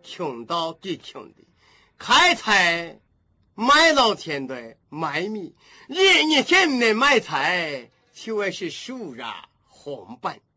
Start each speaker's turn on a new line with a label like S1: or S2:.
S1: 穷到极穷的，开菜买老钱的买米，年年前面买菜，就会是数啊红本。